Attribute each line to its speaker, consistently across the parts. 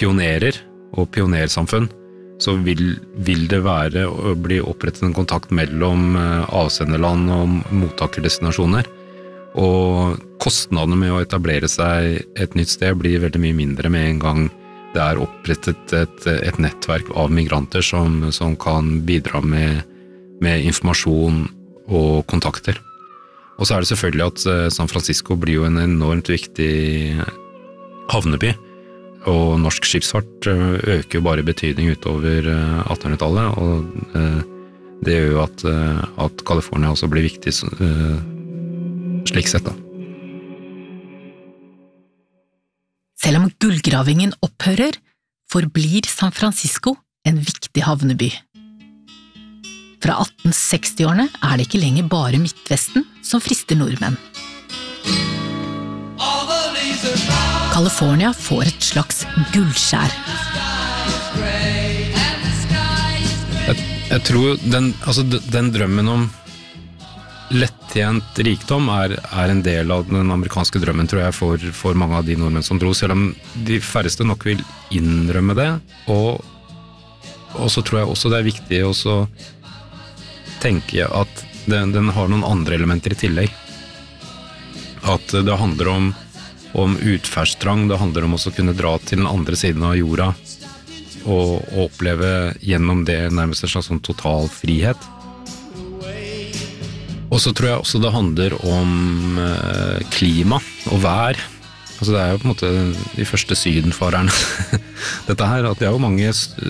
Speaker 1: pionerer og pionersamfunn, så vil det være å bli opprettet en kontakt mellom avsenderland og mottakerdestinasjoner. Og kostnadene med å etablere seg et nytt sted blir veldig mye mindre med en gang det opprettet et nettverk av migranter som kan bidra med informasjon og kontakter. Og så det selvfølgelig at San Francisco blir jo en enormt viktig havneby, og norsk skipsfart øker jo bare i betydning utover 1800-tallet, og det gjør jo at California også blir viktig slik sett da.
Speaker 2: Selv om gullgravingen opphører, forblir San Francisco en viktig havneby. Fra 1860-årene det ikke lenger bare Midtvesten som frister nordmenn. California får et slags gullskjær.
Speaker 1: Jeg tror den drømmen om lettjent rikdom en del av den amerikanske drømmen, tror jeg, for mange av de nordmenn som dro, selv om de færreste nok vil innrømme det, og så tror jeg også det viktig å tenker jeg at den har noen andre elementer i tillegg. At det handler om utferdstrang, det handler om å kunne dra til den andre siden av jorda og oppleve gjennom det nærmest en slags sånn total frihet. Og så tror jeg også det handler om klima og vær. Altså det jo på en måte de første sydenfarerne dette her, at det jo mange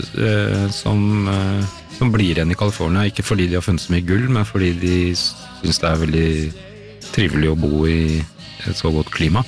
Speaker 1: som blir igjen i California, ikke fordi de har funnet så mye gull, men fordi de synes det veldig trivelig å bo i et så godt klima.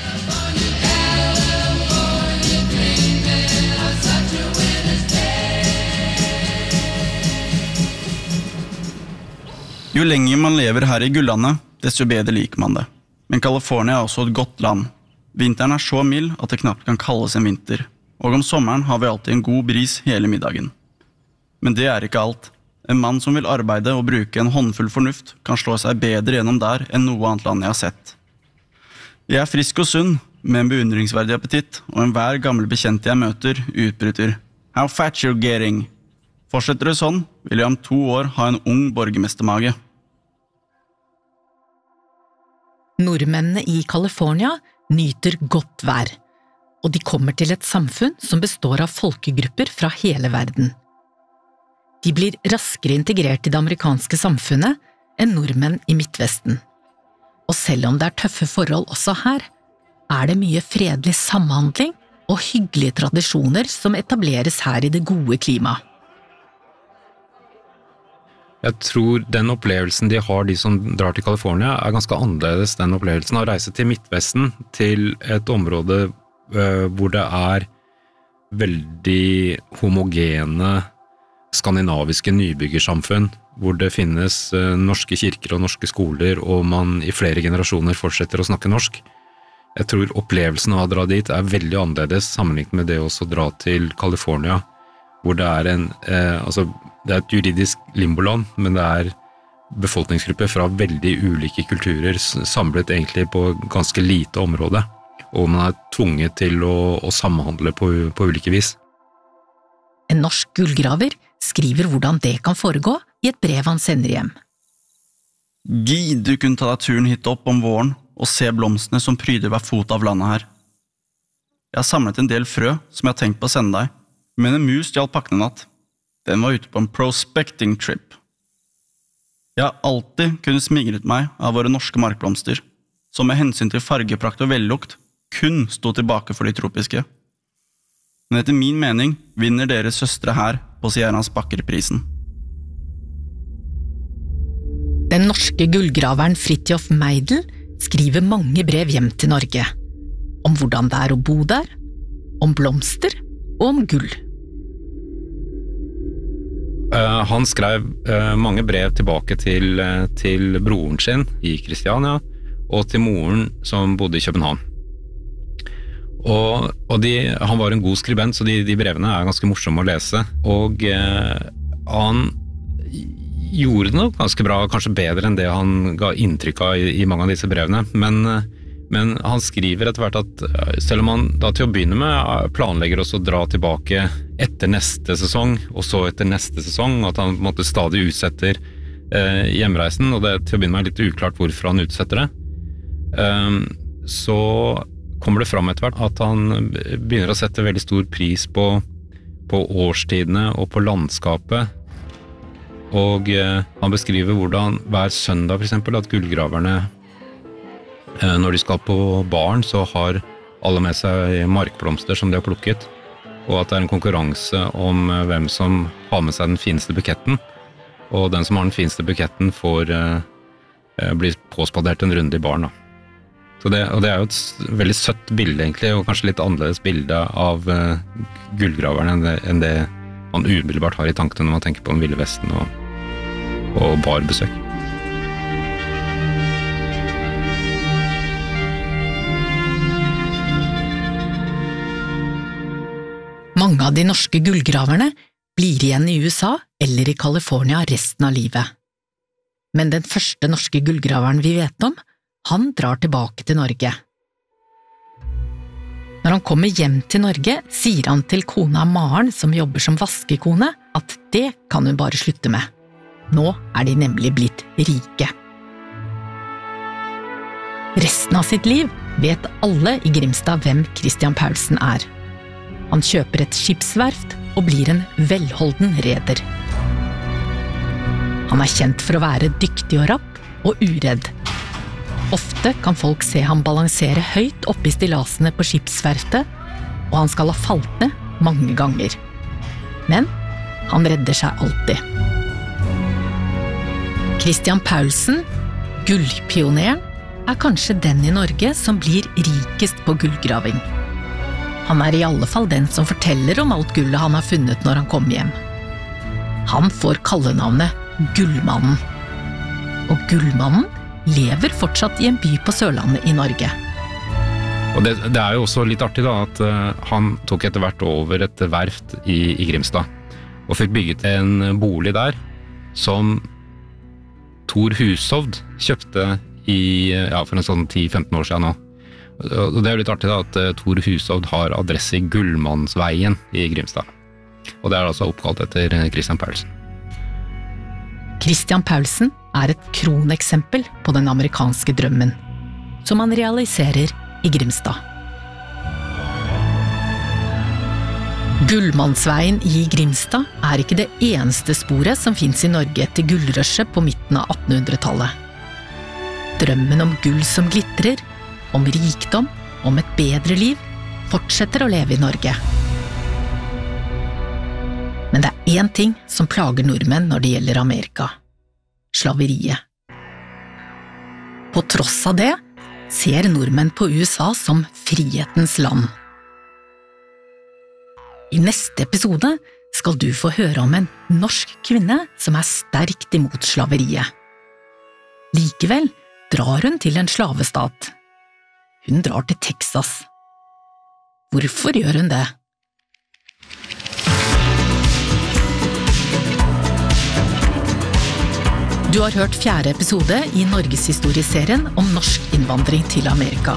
Speaker 3: Jo lenger man lever her i gullandet, desto bedre liker man det. Men California også et godt land. Vinteren så mild at det knapt kan kalles en vinter, og om sommeren har vi alltid en god bris hele middagen. Men det ikke alt. En mann som vil arbeide og bruke en håndfull fornuft kan slå seg bedre gjennom der enn noe annet land jeg har sett. Jeg frisk og sunn, med en beundringsverdig appetitt, og enhver gammel bekjente jeg møter utbryter «How fat you're getting!» Fortsetter det sånn, vil jeg om 2 år ha en ung borgermestermage.
Speaker 2: Nordmennene i California nyter godt vær, og de kommer til et samfunn som består av folkegrupper fra hele verden. De blir raskere integrert i det amerikanske samfunnet enn nordmenn i Midtvesten. Og selv om det tøffe forhold også her, det mye fredelig samhandling og hyggelige tradisjoner som etableres her i det gode klimaet.
Speaker 1: Jeg tror den opplevelsen de har, de som drar til California, ganske annerledes den opplevelsen av å reise til Midtvesten, til et område hvor det veldig homogene skandinaviske nybyggersamfunn, hvor det finnes norske kirker og norske skoler, og man i flere generasjoner fortsetter å snakke norsk. Jeg tror opplevelsen av å dra dit veldig annerledes sammenlignet med det å dra til California, hvor det det et juridisk limboland, men det befolkningsgrupper fra veldig ulike kulturer samlet egentlig på ganske lite område, og man tvunget til å samhandle på ulike vis.
Speaker 2: En norsk gullgraver skriver hvordan det kan foregå i et brev han sender hjem.
Speaker 3: Gid du kunne ta deg turen hit opp om våren og se blomstene som pryder hver fot av landet her. Jeg har samlet en del frø som jeg har tenkt på å sende deg, men en mus stjal pakken en natt. Den var ute på en prospecting trip. Jeg har alltid kunnet smigret meg av våre norske markblomster, som med hensyn til fargeprakt og vellukt kun sto tilbake for de tropiske. Men etter min mening vinner deres søstre her på Sierras Bakker-prisen.
Speaker 2: Den norske gullgraveren Fridtjof Meidel skriver mange brev hjem til Norge, om hvordan det å bo der, om blomster og om gull.
Speaker 1: Han skrev mange brev tilbake til broren sin i Kristiania, og til moren som bodde i København. Han var en god skribent, så de brevene ganske morsomme å lese, og han gjorde det nok ganske bra, kanskje bedre enn det han ga inntrykk av i mange av disse brevene, men Men han skriver etter hvert at selv om han da til å begynne med planlegger også å dra tilbake etter neste sesong, og så etter neste sesong, at han på en måte stadig utsetter hjemreisen, og det til å begynne med litt uklart hvorfor han utsetter det, så kommer det fram etter hvert at han begynner å sette veldig stor pris på årstidene og på landskapet, og han beskriver hvordan hver søndag for eksempel at gullgraverne når de skal på baren så har alle med seg markblomster som de har plukket, og at det en konkurranse om hvem som har med seg den fineste buketten, og den som har den fineste buketten får bli påspadert en runde i baren da. Så det jo et veldig søtt bilde egentlig, og kanskje litt annerledes bilde av gullgraverne enn det man umiddelbart har i tankene når man tenker på den Ville Vesten og barbesøk.
Speaker 2: Mange av de norske gullgraverne blir igjen i USA eller i California resten av livet. Men den første norske gullgraveren vi vet om, han drar tilbake til Norge. Når han kommer hjem til Norge, sier han til kona Maren, som jobber som vaskekone, at det kan hun bare slutte med. Nå de nemlig blitt rike. Resten av sitt liv vet alle i Grimstad hvem Christian Paulsen er. Han kjøper et skipsverft og blir en velholden reder. Han kjent for å være dyktig og rapp og uredd. Ofte kan folk se ham balansere høyt oppe i stillasene på skipsverftet, og han skal ha falt ned mange ganger. Men han redder seg alltid. Christian Paulsen, gullpioneren, kanskje den i Norge som blir rikest på gullgraving. Han i alle fall den som forteller om alt gullet han har funnet når han kommer hjem. Han får kallenavnet Gullmannen. Og Gullmannen lever fortsatt i en by på Sørlandet i Norge.
Speaker 1: Og det jo også litt artig da, at han tok etter hvert over et verft i Grimstad, og fikk bygget en bolig der, som Thor Hushovd kjøpte for en sånn 10-15 år siden nå. Og det jo litt artig da, at Thor Hushovd har adresse i Gullmannsveien i Grimstad. Og det altså oppkalt etter Christian Paulsen.
Speaker 2: Christian Paulsen et kroneksempel på den amerikanske drømmen, som han realiserer i Grimstad. Gullmannsveien i Grimstad ikke det eneste sporet som finnes i Norge etter gullrushet på midten av 1800-tallet. Drømmen om gull som glitrer, om rikdom, om et bedre liv, fortsetter å leve i Norge. Men det en ting som plager nordmenn når det gjelder Amerika. Slaveriet. På tross av det ser nordmenn på USA som frihetens land. I neste episode skal du få høre om en norsk kvinne som sterkt imot slaveriet. Likevel drar hun til en slavestat. Hun drar til Texas. Hvorfor gjør hun det? Du har hørt 4. episode i Norgeshistorieserien om norsk innvandring til Amerika.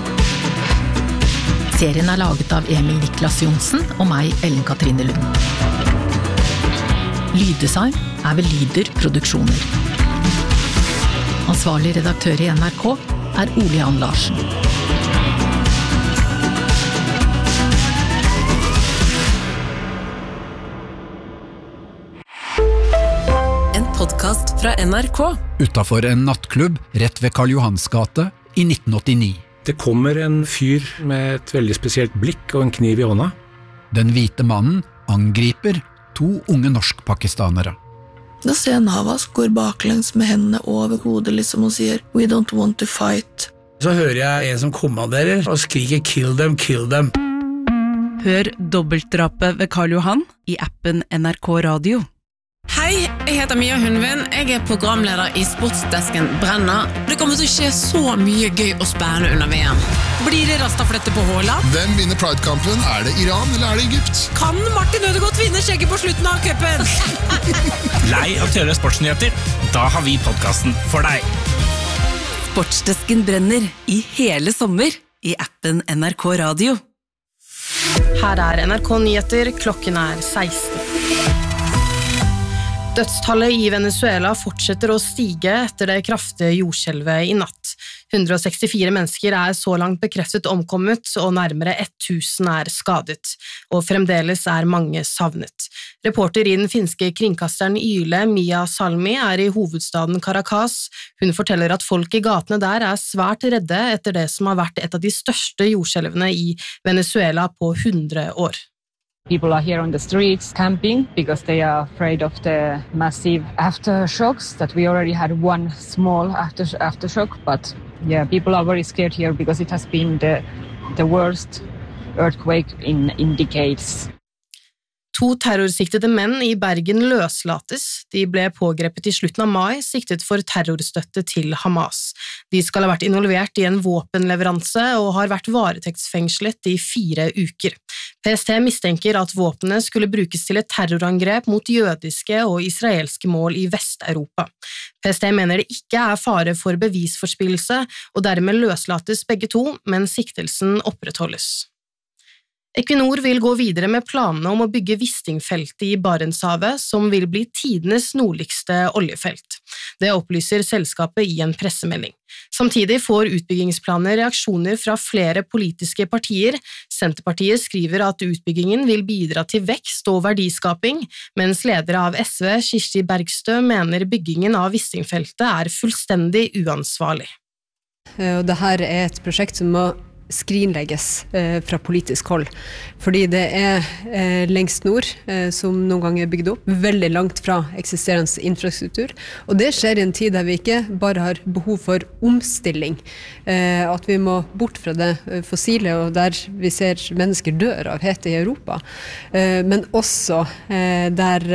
Speaker 2: Serien laget av Emil Niklas Johnsen og meg, Ellen Katrine Lund. Lyddesign ved Lyder Produksjoner. Ansvarlig redaktør i NRK Ole Jan Larsen.
Speaker 4: Podcast fra NRK.
Speaker 5: Utenfor en nattklubb rett ved Karl Johans gate i 1989.
Speaker 6: Det kommer en fyr med et veldig spesielt blikk og en kniv i hånda.
Speaker 5: Den hvite mannen angriper 2 unge norsk-pakistanere.
Speaker 7: Da ser jeg Navas går baklengs med hendene over hodet liksom og sier «We don't want to fight».
Speaker 8: Så hører jeg en som kommanderer og skriker «Kill them, kill them».
Speaker 4: Hør dobbeltdrapet ved Karl Johan i appen NRK Radio.
Speaker 9: Hei, jeg heter Mia Hundvin. Jeg programleder i Sportsdesken Brenner. Det kommer til å skje så mye gøy og spennende under VM. Blir det rastaflette på Haaland?
Speaker 10: Hvem vinner Pride-kampen? Det Iran eller det Egypt?
Speaker 9: Kan Martin Ødegaard vinne skjegget på slutten av cupen?
Speaker 11: Lei av tørre sportsnyheter? Da har vi podcasten for deg.
Speaker 4: Sportsdesken brenner I hele sommer I appen NRK Radio.
Speaker 11: Her NRK Nyheter, klokken 16. Dødstallet I Venezuela fortsetter å stige etter det kraftige jordskjelvet I natt. 164 mennesker så langt bekreftet omkommet, og nærmere 1000 skadet, og fremdeles mange savnet. Reporter I den finske kringkasteren Yle, Mia Salmi, I hovedstaden Caracas. Hun forteller at folk I gatene der svært redde etter det som har vært et av de største jordskjelvene I Venezuela på 100 år.
Speaker 12: People are here on the streets camping because they are afraid of the massive aftershocks that we already had one small aftershock, but yeah, people are very scared here because it has been the worst earthquake in decades.
Speaker 11: 2 terrorsiktede menn I Bergen løslates. De ble pågrepet I slutten av mai, siktet for terrorstøtte til Hamas. De skal ha vært involvert I en våpenleveranse og har vært varetektsfengslet I 4 uker. PST mistenker at våpnene skulle brukes til et terrorangrep mot jødiske og israelske mål I Vest-Europa. PST mener det ikke fare for bevisforspillelse, og dermed løslates begge 2, men siktelsen opprettholdes. Equinor vil gå videre med planene om å bygge Wisting-feltet I Barentshavet, som vil bli tidenes nordligste oljefelt. Det opplyser selskapet I en pressemelding. Samtidig får utbyggingsplaner reaksjoner fra flere politiske partier. Senterpartiet skriver at utbyggingen vil bidra til vekst og verdiskaping, mens leder av SV, Kirsti Bergstø, mener byggingen av Wisting-feltet fullstendig uansvarlig.
Speaker 13: Og dette et prosjekt som må skrinlegges fra politisk hold, fordi det lengst nord som noen ganger bygd opp, veldig langt fra eksisterende infrastruktur, og det skjer I en tid der vi ikke bare har behov for omstilling, at vi må bort fra det fossile, og der vi ser mennesker dør av hete I Europa, men også der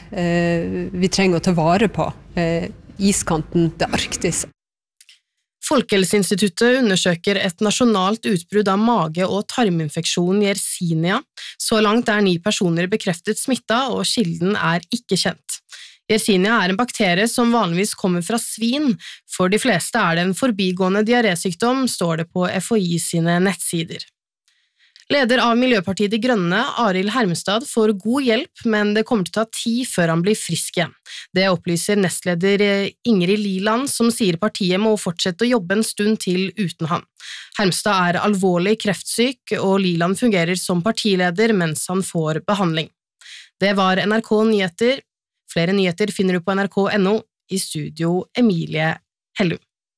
Speaker 13: vi trenger å ta vare på iskanten, det Arktis.
Speaker 11: Folkehelseinstituttet undersøker et nasjonalt utbrudd av mage- og tarminfeksjon I Yersinia. Så langt 9 personer bekreftet smittet, og kilden ikke kjent. Yersinia en bakterie som vanligvis kommer fra svin. For de fleste det en forbigående diarésykdom, står det på FHI sine nettsider. Leder av Miljøpartiet De Grønne, Arild Hermstad, får god hjelp, men det kommer til å ta tid før han blir frisk igjen. Det opplyser nestleder Ingrid Liland, som sier partiet må fortsette å jobbe en stund til uten han. Hermstad alvorlig kreftsyk, og Liland fungerer som partileder mens han får behandling. Det var NRK Nyheter. Flere nyheter finner du på nrk.no. I studio Emilie Hellum.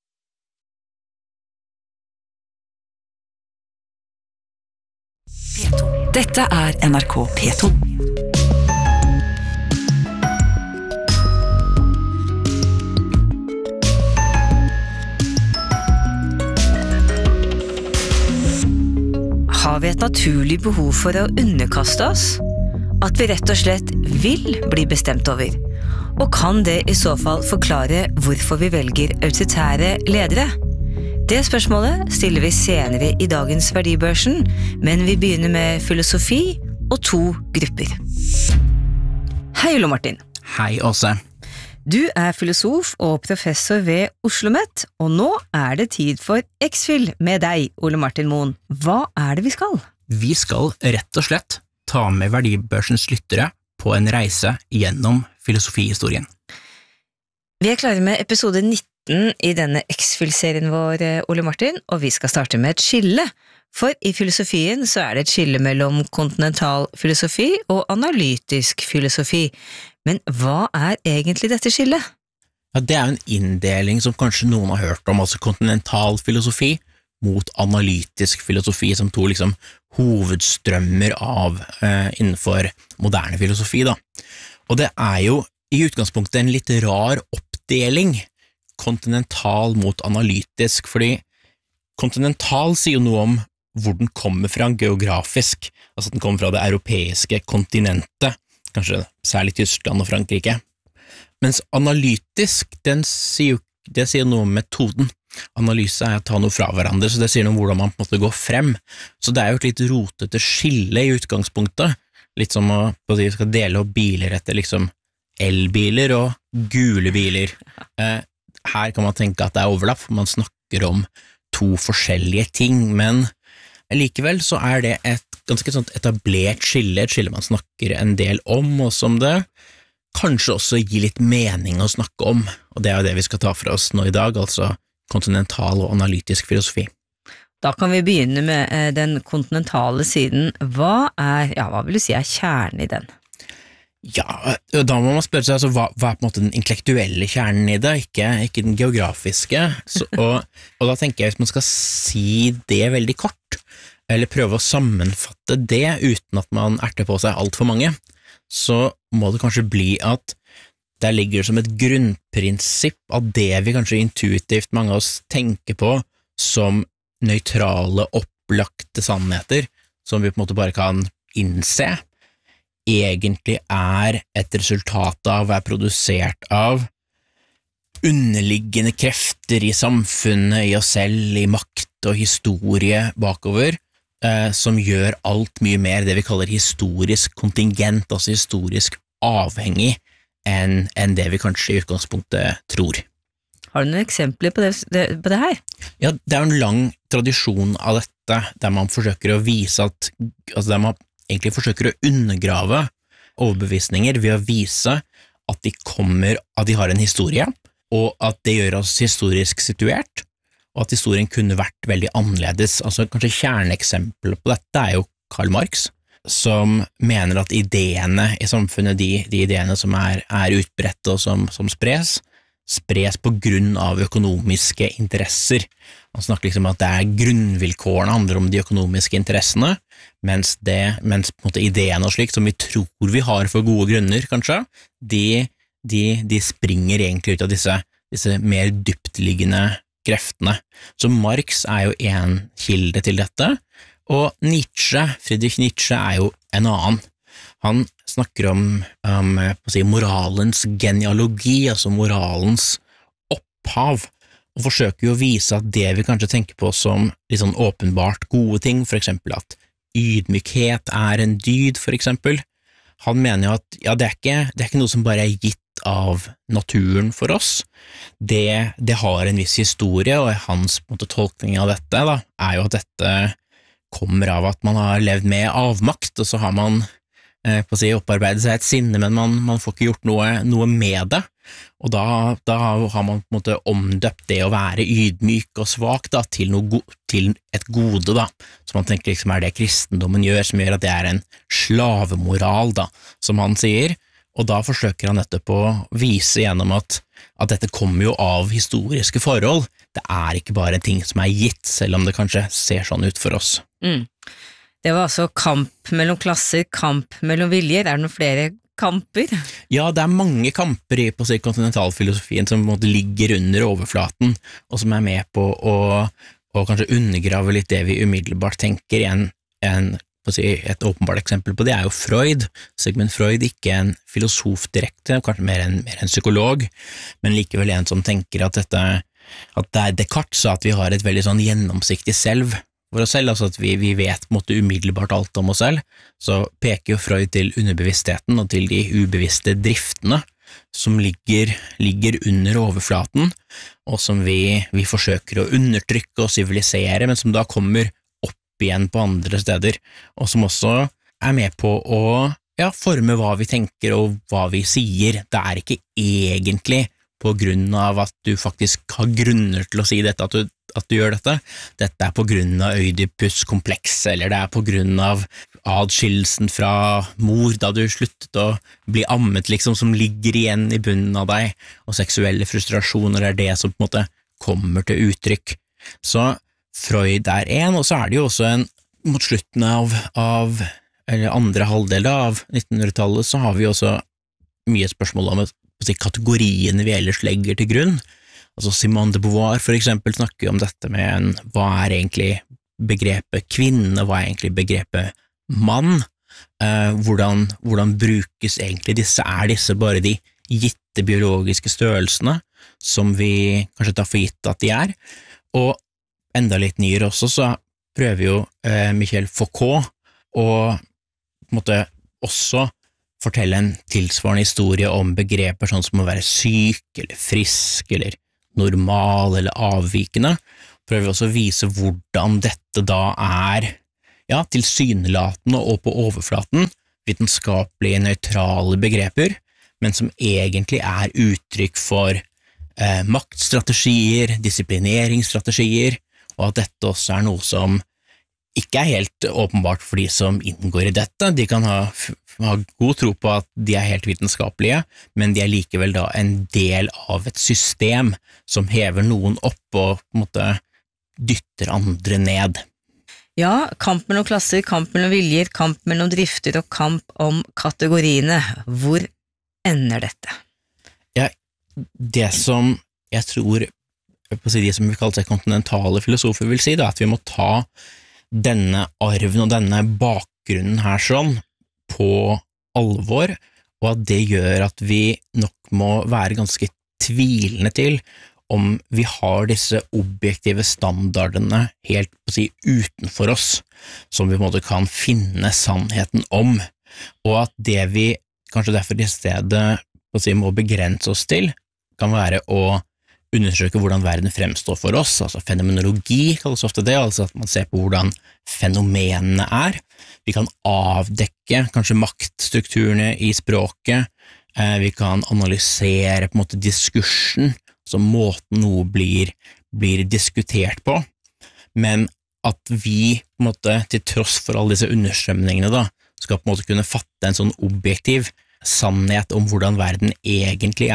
Speaker 4: Dette NRK P2.
Speaker 14: Har vi et naturlig behov for å underkaste oss? At vi rett og slett vil bli bestemt over? Og kan det I så fall forklare hvorfor vi velger autoritære ledere? Det spørsmålet stiller vi senere I dagens Verdibørsen, men vi begynner med filosofi og 2 grupper. Hei, Ole Martin.
Speaker 15: Hei, Åse.
Speaker 14: Du filosof og professor ved OsloMet, og nå det tid for X-Fill med deg, Ole Martin Moen. Hva det vi skal?
Speaker 15: Vi skal rett og slett ta med Verdibørsens lyttere på en reise gjennom filosofihistorien.
Speaker 14: Vi klare med episode 19 I denne X-Fill-serien vår, Ole Martin, og vi skal starte med et skille. For I filosofien så det et skille mellom kontinental filosofi og analytisk filosofi. Men hva egentlig dette skillet?
Speaker 15: Ja, det en inndeling som kanskje noen har hørt om, altså kontinental filosofi mot analytisk filosofi, som 2 liksom hovedstrømmer av innenfor moderne filosofi da. Og det jo I utgangspunktet en litt rar oppdeling, kontinental mot analytisk, fordi kontinental sier jo noe om hvor den kommer fra geografisk, altså at den kommer fra det europeiske kontinentet, kanskje særlig Tyskland og Frankrike. Mens analytisk, det sier noe om metoden. Analyse å ta noe fra hverandre, så det sier noe om hvordan man på en måte går frem. Så det jo et litt rotete skille I utgangspunktet, litt som å vi skal dele opp biler etter liksom elbiler og gule biler. Her kan man tenke at det overlapp, for man snakker om to forskjellige ting, men likevel så det et ganske sånt etablert skille, et skille man snakker en del om, og som det kanskje også gir litt mening å snakke om, og det jo det vi skal ta for oss nå i dag, altså kontinental og analytisk filosofi.
Speaker 14: Da kan vi begynne med den kontinentale siden. Hva vil du si kjernen i den?
Speaker 15: Ja, da må man spørre seg, altså, hva på en måte den intellektuelle kjernen i det, ikke den geografiske, og da tenker jeg hvis man skal si det veldig kort, eller prøve å sammenfatte det uten at man erter på seg alt for mange, så må det kanskje bli at der ligger som et grunnprinsipp av det vi kanskje intuitivt mange av oss tenker på som nøytrale, opplagte sannheter, som vi på en måte bare kan innse, egentlig et resultat av, produsert av underliggende krefter i samfunnet, i oss selv, i makt og historie bakover, som gjør alt mye mer det vi kaller historisk kontingent, altså historisk avhengig enn det vi kanskje i utgangspunktet tror.
Speaker 14: Har du noen eksempler på det her?
Speaker 15: Ja, det en lang tradisjon av dette, der man forsøker å vise der man egentlig forsøker å undergrave overbevisninger ved å vise at de har en historie, og at det gjør oss historisk situert, og at historien kunne vært veldig annerledes. Altså kanskje kjerneeksempelet på dette jo Karl Marx, som mener at ideene i samfunnet, de ideene som utbredt og som spres på grunn av økonomiske interesser. Man snakker liksom at det grunnvilkårene handler om de økonomiske interessene, mens på en måte ideene og slik, som vi tror vi har for gode grunner, kanskje, de springer egentlig ut av disse mer dyptliggende kreftene. Så Marx jo en kilde til dette, og Friedrich Nietzsche jo en annen. Han snakker om moralens genealogi, altså moralens opphav, og forsøker jo å vise at det vi kanskje tenker på som litt sånn åpenbart gode ting, for eksempel at ydmykhet en dyd, for eksempel. Han mener jo at det er ikke noe som bare gitt av naturen for oss. Det har en viss historie, og hans på en måte, tolkning av dette jo at dette kommer av at man har levd med avmakt, og så har man opparbeidet seg et sinne, men man får ikke gjort noe med det, og da har man på en måte omdøpt det å være ydmyk og svak til et gode, som man tenker liksom det kristendommen gjør, som gjør at det en slavemoral, som han sier, og da forsøker han dette på å vise gjennom at dette kommer jo av historiske forhold, det ikke bare en ting som gitt, selv om det kanskje ser sånn ut for oss.
Speaker 14: Det var altså kamp mellom klasser, kamp mellom viljer. Det noen flere kamper?
Speaker 15: Ja, det mange kamper i kontinentalfilosofien som på en måte ligger under overflaten, og som med på å kanskje undergrave litt det vi umiddelbart tenker. Et åpenbart eksempel på det jo Freud. Sigmund Freud, ikke en filosof direkte, kanskje mer en psykolog, men likevel en som tenker at det Descartes sa at vi har et veldig sånn gjennomsiktig selv for oss selv, altså at vi vet på en måte umiddelbart alt om oss selv, så peker jo Freud til underbevisstheten og til de ubevisste driftene som ligger under overflaten, og som vi forsøker å undertrykke og sivilisere, men som da kommer opp igjen på andre steder, og som også med på å forme hva vi tenker og hva vi sier. Det ikke egentlig på grunn av at du faktisk har grunner til å si dette, at du gjør dette. Dette på grunn av Øydipus kompleks, eller det på grunn av adskillelsen fra mor da du sluttet å bli ammet, liksom, som ligger igjen i bunnen av deg, og seksuelle frustrasjoner det som på en måte kommer til uttrykk. Så Freud en, og så det jo også mot slutten eller andre halvdel av 1900-tallet, så har vi også mye spørsmål om kategoriene vi ellers legger til grunn. Altså Simone de Beauvoir for eksempel snakker om dette med hva egentlig begrepet kvinne, hva egentlig begrepet mann, hvordan brukes egentlig disse, disse bare de gitte biologiske størrelsene som vi kanskje tar for gitt at de og enda litt nyere også, så prøver jo Michel Foucault å på en måte også fortelle en tilsvarende historie om begreper sånn som å være syk, eller frisk, eller normal eller avvikende, prøver vi også å vise hvordan dette da tilsynelatende og på overflaten vitenskapelige nøytrale begreper, men som egentlig uttrykk for maktstrategier, disiplineringsstrategier, og at dette også noe som ikke helt åpenbart for de som inngår i dette. De kan ha god tro på at de helt vitenskapelige, men de likevel da en del av et system som hever noen opp og på en måte dytter andre ned.
Speaker 14: Ja, kamp mellom klasser, kamp mellom viljer, kamp mellom drifter og kamp om kategoriene. Hvor ender dette?
Speaker 15: Ja, det som jeg tror de som vi kaller seg kontinentale filosofer vil si, da, at vi må ta denne arven og denne bakgrunnen her sånn på alvor, og at det gjør at vi nok må være ganske tvilende til om vi har disse objektive standardene helt utenfor oss, som vi på en måte kan finne sannheten om, og at det vi kanskje derfor i stedet må begrense oss til, kan være å undersøke hvordan verden fremstår for oss, altså fenomenologi kalles ofte det, altså at man ser på hvordan fenomenene vi kan avdekke kanskje maktstrukturene i språket, vi kan analysere på en måte diskursen, altså måten noe blir diskutert på, men at vi på en måte til tross for alle disse understrømningene da, skal på en måte kunne fatte en sånn objektiv sannhet om hvordan verden egentlig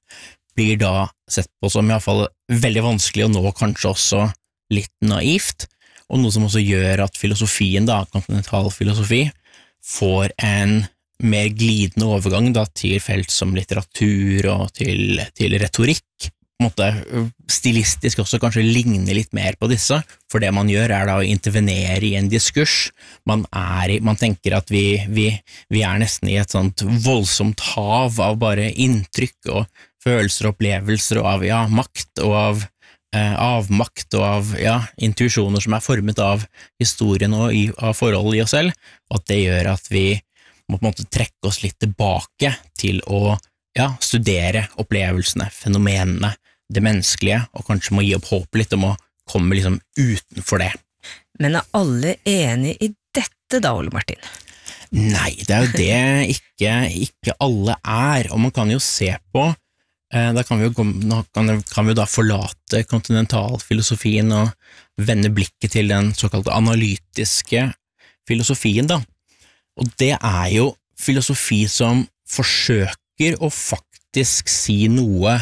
Speaker 15: blir da sett på som i hvert fall veldig vanskelig og nå kanskje også litt naivt, og noe som også gjør at filosofien da, kontinental filosofi, får en mer glidende overgang da, til felt som litteratur og til retorikk, på en måte stilistisk også kanskje ligner litt mer på disse, for det man gjør da å intervenere i en diskurs, man tenker at vi nesten i et sånt voldsomt hav av bare inntrykk og følelser og opplevelser og av makt og av avmakt og av intuisjoner som formet av historien og av forhold i oss selv, og at det gjør at vi må på en måte trekke oss litt tilbake til å studere opplevelsene, fenomenene, det menneskelige, og kanskje må gi opp håpet litt om å komme liksom utenfor det.
Speaker 14: Men alle enige i dette da, Ole Martin?
Speaker 15: Nei, det jo det ikke alle og man kan jo se på da kan vi da forlate kontinentalfilosofien og vende blikket til den såkalte analytiske filosofien da, og det jo filosofi som forsøker å faktisk si noe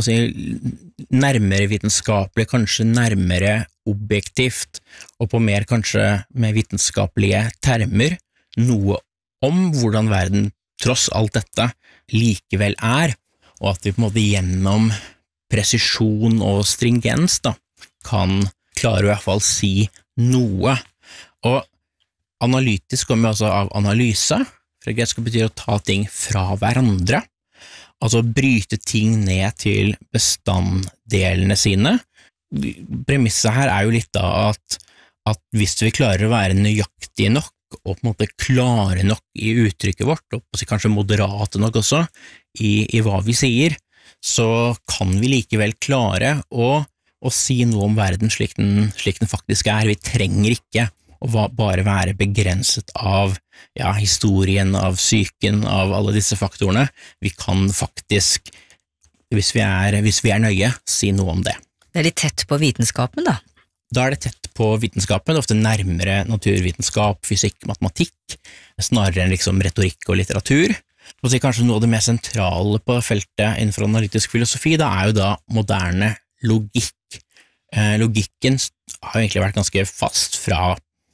Speaker 15: nærmere vitenskapelig, kanskje nærmere objektivt, og på mer kanskje med vitenskapelige termer, noe om hvordan verden tross alt dette likevel og at vi på en måte gjennom presisjon og stringens da, kan klare å i hvert fall si noe. Og analytisk kommer altså av analyse, for gresk betyr å ta ting fra hverandre, altså bryte ting ned til bestanddelene sine. Premisset her jo litt da at hvis vi klarer å være nøyaktige nok, og på en måte klare nok i uttrykket vårt, og kanskje moderate nok også i hva vi sier, så kan vi likevel klare å si noe om verden slik den faktisk Vi trenger ikke å bare være begrenset av historien, av psyken, av alle disse faktorene. Vi kan faktisk, hvis vi nøye, si noe om det.
Speaker 14: Det litt tett på vitenskapen da?
Speaker 15: Da det tett på vitenskapen, det ofte nærmere naturvitenskap, fysikk, matematikk, snarere enn liksom retorikk og litteratur. Og så kanskje noe av det mest sentrale på feltet innenfor analytisk filosofi, da jo da moderne logikk. Logikken har jo egentlig vært ganske fast fra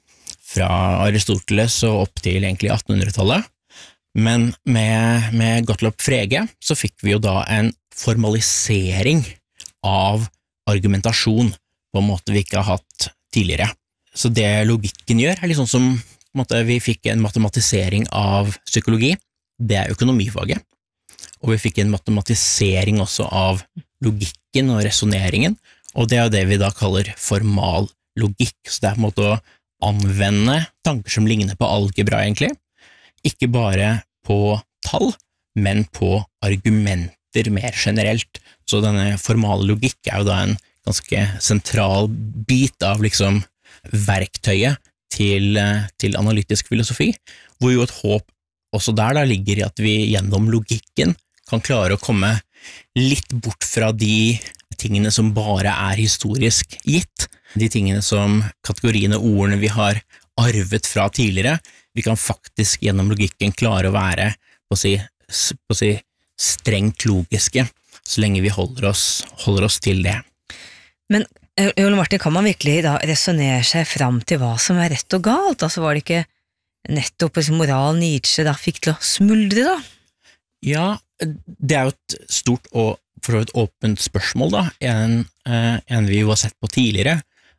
Speaker 15: Aristoteles og opp til egentlig 1800-tallet, men med Gottlob Frege så fikk vi jo da en formalisering av argumentasjon på en måte vi ikke har hatt tidligere. Så det logikken gjør litt sånn som på en måte, vi fikk en matematisering av psykologi, det økonomifaget, og vi fikk en matematisering også av logikken og resoneringen, og det det vi da kaller formal logikk, så det på en måte å anvende tanker som ligner på algebra egentlig, ikke bare på tall, men på argumenter plikter mer generelt. Så denne formale logikk jo da en ganske sentral bit av liksom verktøyet til analytisk filosofi, hvor jo et håp også der da ligger i at vi gjennom logikken kan klare å komme litt bort fra de tingene som bare historisk gitt, de tingene som kategoriene og ordene vi har arvet fra tidligere. Vi kan faktisk gjennom logikken klare å være på å si strengt logiske, så lenge vi holder oss til det.
Speaker 14: Men Ole Martin, kan man virkelig da resonere seg fram til hva som rett og galt? Altså var det ikke nettopp moral Nietzsche da fikk til å smuldre da?
Speaker 15: Ja, det jo et stort og for så vidt åpent spørsmål da. En vi har sett på tidligere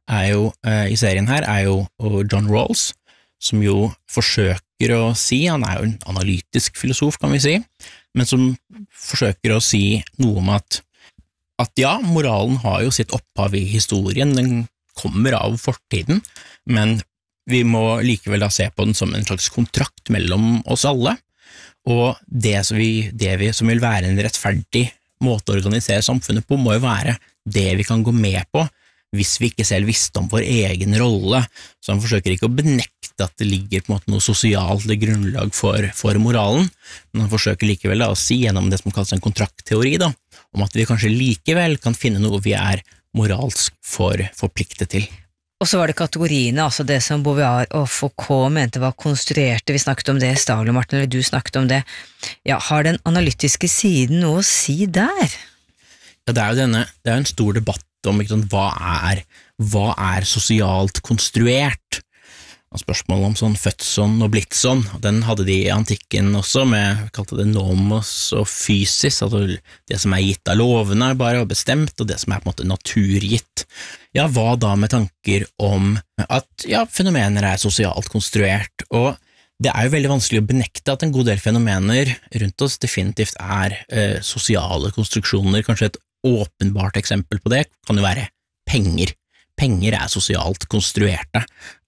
Speaker 15: i serien her jo John Rawls, som jo forsøker å si, han jo en analytisk filosof kan vi si, men som forsøker å si noe om at ja, moralen har jo sitt opphav i historien, den kommer av fortiden, men vi må likevel da se på den som en slags kontrakt mellom oss alle, og det som vil være en rettferdig måte å organisere samfunnet på, må jo være det vi kan gå med på, hvis vi ikke selv visste om vår egen rolle, så han forsøker ikke å benekte at det ligger på en måte noe sosialt grunnlag for moralen, men han forsøker likevel da å si gjennom det som kalles en kontraktteori da, om at vi kanskje likevel kan finne noe vi moralsk forpliktet til.
Speaker 14: Og så var det kategoriene, altså det som Beauvoir og Foucault mente var konstruerte, vi snakket om det, Stahler, Martin, eller du snakket om det. Ja, har den analytiske siden noe å si der?
Speaker 15: Ja, det jo en stor debatt om hva sosialt konstruert. Og spørsmålet om sånn fødsson og blitzson, den hadde de i antikken også, vi kalte det nomos og fysis, altså det som gitt av lovene bare bestemt, og det som på en måte naturgitt. Ja, hva da med tanker om at fenomener sosialt konstruert, og det jo veldig vanskelig å benekte at en god del fenomener rundt oss definitivt sosiale konstruksjoner. Kanskje et åpenbart eksempel på det kan jo være penger. Penger sosialt konstruerte.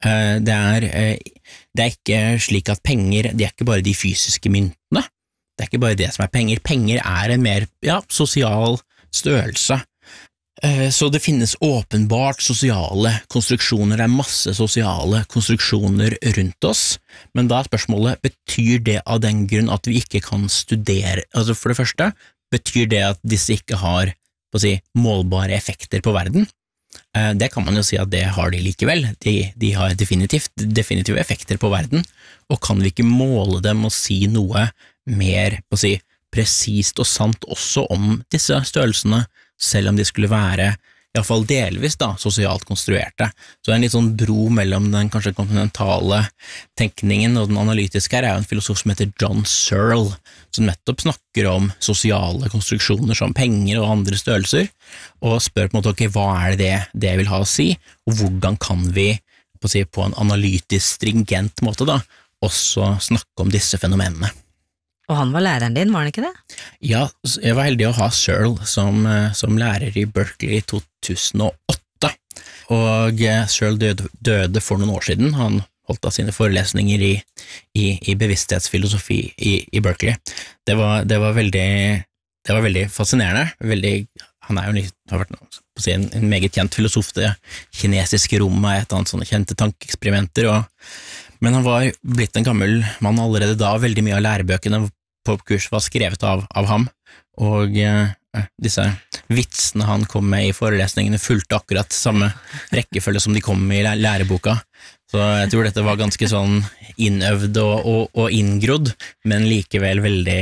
Speaker 15: Det ikke slik at penger, det ikke bare de fysiske myntene, det ikke bare det som penger. Penger en mer sosial størrelse. Så det finnes åpenbart sosiale konstruksjoner, det masse sosiale konstruksjoner rundt oss, men da spørsmålet, betyr det av den grunn at vi ikke kan studere, altså for det første, betyr det at disse ikke har målbare effekter på verden? Det kan man jo si at det har de likevel, de har definitive effekter på verden, og kan vi ikke måle dem og si noe mer presist og sant også om disse størrelsene, selv om de skulle være i hvert fall delvis sosialt konstruerte. Så en litt sånn bro mellom den kanskje kontinentale tenkningen og den analytiske jo en filosof som heter John Searle, som nettopp snakker om sosiale konstruksjoner som penger og andre størrelser, og spør på en måte, hva det vil ha å si, og hvordan kan vi på en analytisk stringent måte også snakke om disse fenomenene.
Speaker 14: Og han var læreren din, var han ikke det?
Speaker 15: Ja, jeg var heldig å ha Searle som lærer i Berkeley i 2008, og Searle døde for noen år siden. Han holdt av sine forelesninger i bevissthetsfilosofi i Berkeley. Det var veldig fascinerende. Han jo har vært en meget kjent filosof. Det kinesiske rommet et annet sånne kjente tankeeksperimenter, men han var blitt en gammel mann allerede da. Veldig mye av lærebøkene på kurs var skrevet av ham, og disse vitsene han kom med i forelesningene fulgte akkurat samme rekkefølge som de kom i læreboka. Så jeg tror dette var ganske sånn innøvd og inngrodd, men likevel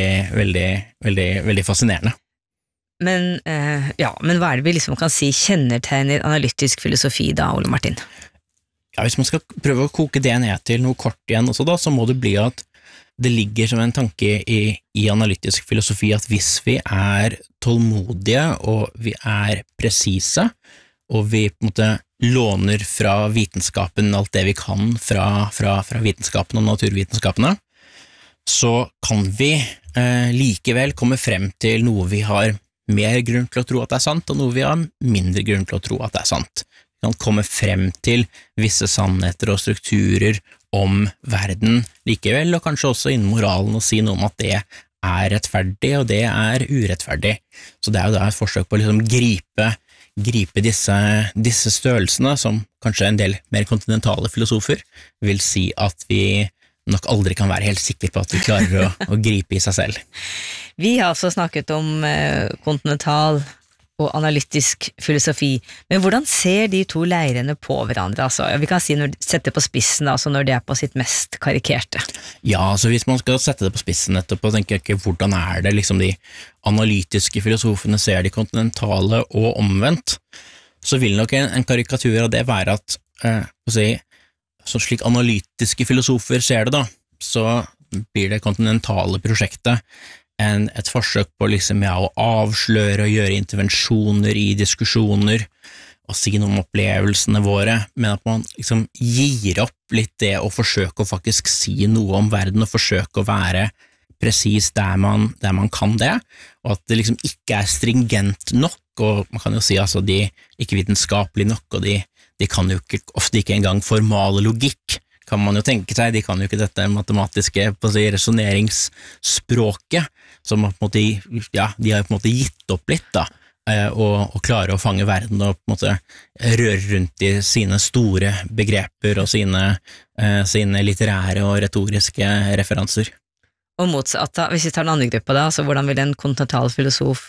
Speaker 15: veldig fascinerende.
Speaker 14: Men hva det vi liksom kan si kjennetegner analytisk filosofi da, Ole Martin?
Speaker 15: Ja, hvis man skal prøve å koke det ned til noe kort igjen også da, så må det bli at det ligger som en tanke i analytisk filosofi at hvis vi tålmodige og vi presise, og vi på en måte låner fra vitenskapen alt det vi kan fra vitenskapen og naturvitenskapene, så kan vi likevel komme frem til noe vi har mer grunn til å tro at det sant, og noe vi har mindre grunn til å tro at det sant. Vi kan komme frem til visse sannheter og strukturer om verden likevel, og kanskje også innen moralen og si noe om at det rettferdig, og det urettferdig. Så det jo da et forsøk på å liksom gripe disse størrelsene, som kanskje en del mer kontinentale filosofer vil si at vi nok aldri kan være helt sikre på at vi klarer å gripe i seg selv.
Speaker 14: Vi har altså snakket om kontinental og analytisk filosofi, men hvordan ser de to leirene på hverandre? Altså, vi kan si sette på spissen, altså når det på sitt mest karikerte.
Speaker 15: Ja, så hvis man skal sette det på spissen etterpå, tenker jeg ikke hvordan det liksom de analytiske filosofene ser de kontinentale og omvendt, så vil nok en karikatur av det være at, så slik analytiske filosofer ser det da, så blir det kontinentale prosjektet et forsøk på liksom, å avsløre og gjøre intervensjoner i diskusjoner og si noe om opplevelsene våre, men at man liksom gir opp litt det å forsøke å faktisk si noe om verden og forsøke å være presis der man kan det, og at det liksom ikke stringent nok, og man kan jo si altså de ikke vitenskapelig nok, og de kan jo ofte ikke engang formale logikk, kan man jo tenke seg, de kan jo ikke dette matematiske resoneringsspråket, som på en måte, ja, de har på en måte gitt opp litt da, og klare å fange verden og på en måte røre rundt i sine store begreper og sine litterære og retoriske referanser.
Speaker 14: Og motsatt da, hvis vi tar en annen gruppe da, så hvordan vil en kontinental filosof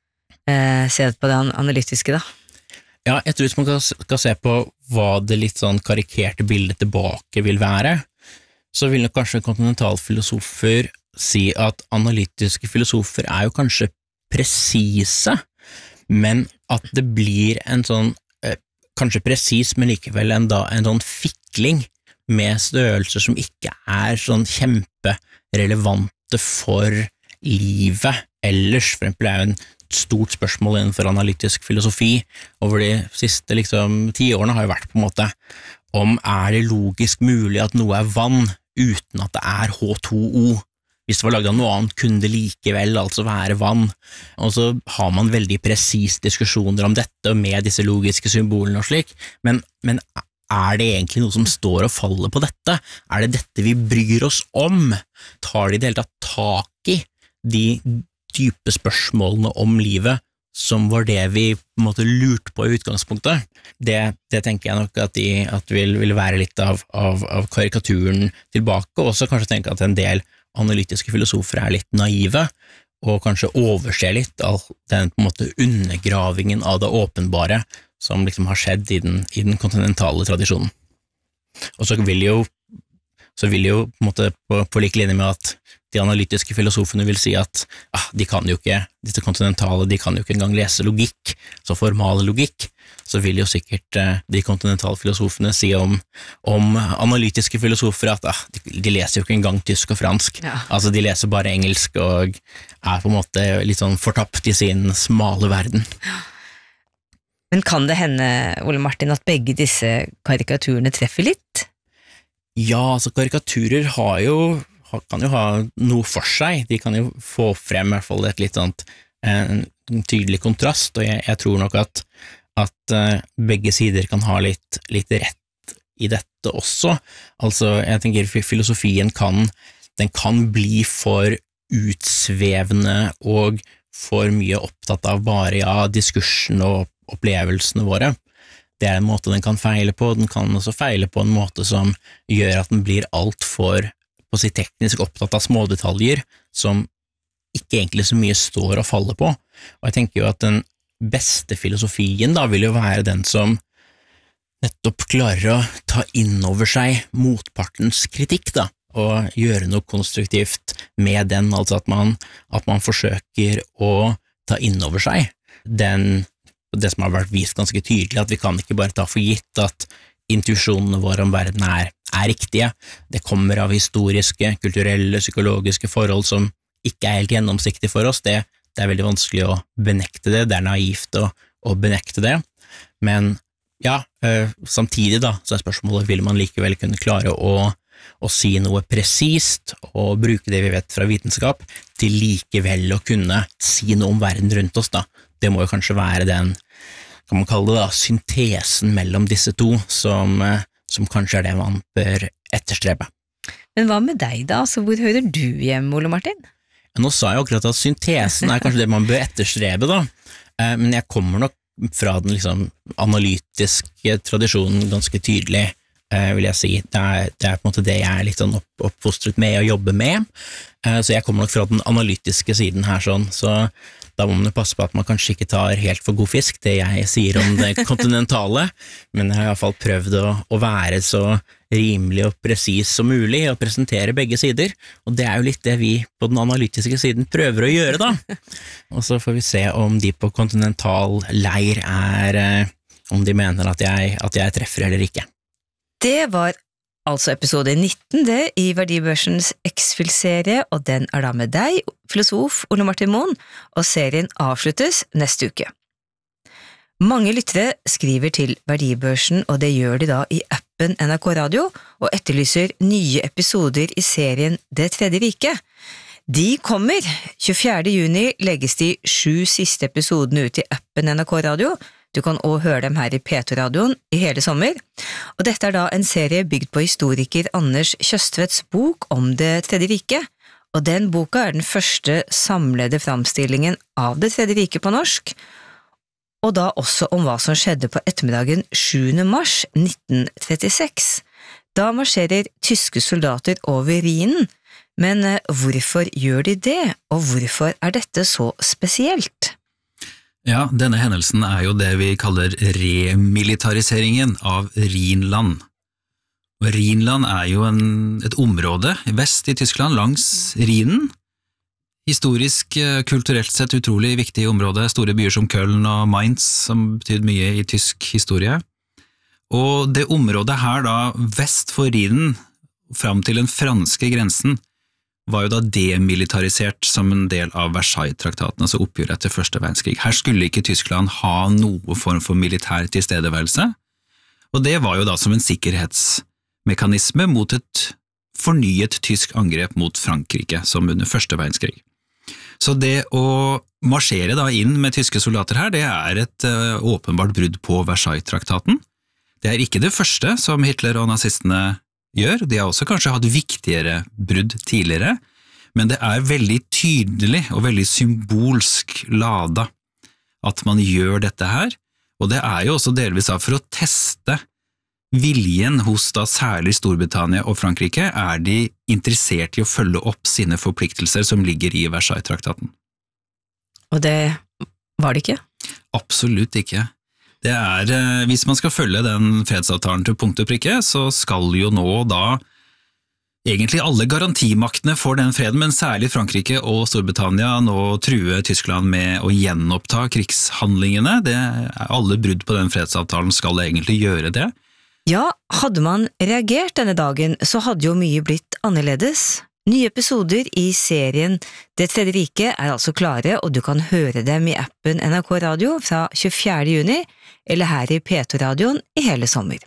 Speaker 14: se på det analytiske da?
Speaker 15: Ja, jeg tror hvis man skal se på hva det litt sånn karikerte bildet tilbake vil være, så vil nok kanskje kontinentalfilosofer si at analytiske filosofer jo kanskje presise, men at det blir en sånn, kanskje presis, men likevel en sånn fikling med størrelser som ikke sånn kjemperelevante for livet ellers. For eksempel jo en stort spørsmål innenfor analytisk filosofi over de siste 10 årene har jo vært på en måte om det logisk mulig at noe vann uten at det H2O. Hvis det var laget av noe annet, kunne det likevel altså være vann. Og så har man veldig presis diskusjoner om dette med disse logiske symbolene og slik, men det egentlig noe som står og faller på dette? Det dette vi bryr oss om? Tar de det hele tatt tak i de dype spørsmålene om livet, som var det vi på en måte lurte på i utgangspunktet? Det tenker jeg nok at vil være litt av karikaturen tilbake, og også kanskje tenke at en del analytiske filosofer litt naive, og kanskje overser litt av den på en måte undergravingen av det åpenbare som liksom har skjedd i den kontinentale tradisjonen. Og så vil jo på en måte på lik linje med at de analytiske filosofene vil si at de kan jo ikke, disse kontinentale, de kan jo ikke engang lese logikk, så formale logikk, så vil jo sikkert de kontinentale filosofene si om analytiske filosofer at de leser jo ikke engang tysk og fransk, altså de leser bare engelsk og på en måte litt sånn fortapt i sin smale verden.
Speaker 14: Men kan det hende, Ole Martin, at begge disse karikaturene treffer litt?
Speaker 15: Ja, altså karikaturer kan jo ha noe for seg, de kan jo få frem i hvert fall et litt sånt en tydelig kontrast, og jeg tror nok at begge sider kan ha litt rett i dette også. Altså, jeg tenker filosofien kan bli for utsvevende og for mye opptatt av bare diskursen og opplevelsene våre. Det en måte den kan feile på, den kan også feile på en måte som gjør at den blir alt for på sitt teknisk opptatt av smådetaljer som ikke egentlig så mye står og faller på. Og jeg tenker jo at den beste filosofien da vil jo være den som nettopp klarer å ta inn over seg motpartens kritikk da, og gjøre noe konstruktivt med den, altså at man forsøker å ta inn over seg det som har vært vist ganske tydelig, at vi kan ikke bare ta for gitt at intuisjonene våre om verden riktige. Det kommer av historiske, kulturelle, psykologiske forhold som ikke helt gjennomsiktige for oss. Det veldig vanskelig å benekte det, det naivt å benekte det. Men ja, samtidig da, så spørsmålet, vil man likevel kunne klare å si noe presist og bruke det vi vet fra vitenskap til likevel å kunne si noe om verden rundt oss da. Det må jo kanskje være den, kan man kalle det da, syntesen mellom disse to, som kanskje det man bør etterstrebe.
Speaker 14: Men hva med deg da? Altså, hvor hører du hjem, Ole Martin?
Speaker 15: Nå sa jeg akkurat at syntesen kanskje det man bør etterstrebe da, men jeg kommer nok fra den liksom analytiske tradisjonen ganske tydelig, vil jeg si. Det er på en måte det jeg er litt sånn oppfostret med og jobber med, så jeg kommer nok fra den analytiske siden her sånn, så da må man jo passe på at man kanskje ikke tar helt for god fisk det jeg sier om det kontinentale, men jeg har i hvert fall prøvd å være så rimelig og presis som mulig og presentere begge sider, og det er jo litt det vi på den analytiske siden prøver å gjøre da. Og så får vi se om de på kontinental leir om de mener at jeg treffer eller ikke.
Speaker 14: Det var altså episode 19 det i Verdibørsens X-Fill-serie, og den da med deg, filosof Ole Martin Moen, og serien avsluttes neste uke. Mange lyttere skriver til Verdibørsen, og det gjør de da i appen NRK Radio, og etterlyser nye episoder i serien Det tredje riket. De kommer! 24. juni legges de 7 siste episodene ut i appen NRK Radio. Du kan også høre dem her i P2-radioen i hele sommer. Og dette da en serie bygd på historiker Anders Kjøstvedts bok om Det tredje riket, og den boka den første samlede framstillingen av Det tredje riket på norsk, og da også om hva som skjedde på ettermiddagen 7. mars 1936. Da marsjerer tyske soldater over Rhinen, men hvorfor gjør de det, og hvorfor dette så spesielt?
Speaker 16: Ja, denne hendelsen jo det vi kaller remilitariseringen av Rhinland. Og Rhinland jo et område vest i Tyskland langs Rhinen. Historisk, kulturelt sett utrolig viktig område, store byer som Köln og Mainz, som betydde mye i tysk historie. Og det området her da, vest for Rhinen, fram til den franske grensen, var jo da demilitarisert som en del av Versailles-traktaten, altså oppgjøret etter første verdenskrig. Her skulle ikke Tyskland ha noe form for militær tilstedeværelse, og det var jo da som en sikkerhetsmekanisme mot et fornyet tysk angrep mot Frankrike, som under første verdenskrig. Så det å marsjere da inn med tyske soldater her, det et åpenbart brudd på Versailles-traktaten. Det ikke det første som Hitler og nazistene gjør, de har også kanskje hatt viktigere brudd tidligere, men det veldig tydelig og veldig symbolsk lada at man gjør dette her, og det jo også delvis for å teste viljen hos da særlig Storbritannia og Frankrike, de interessert i å følge opp sine forpliktelser som ligger i Versailles-traktaten.
Speaker 14: Og det var det ikke?
Speaker 16: Absolutt ikke. Det hvis man skal følge den fredsavtalen til punkt og prikke, så skal jo nå da egentlig alle garantimaktene for den freden, men særlig Frankrike og Storbritannia nå true Tyskland med å gjenoppta krigshandlingene. Alle brudd på den fredsavtalen skal egentlig gjøre det.
Speaker 14: Ja, hadde man reagert denne dagen, så hadde jo mye blitt annerledes. Nye episoder i serien Det tredje riket altså klare, og du kan høre dem i appen NRK Radio fra 24. juni, eller her i P2-radioen i hele sommer.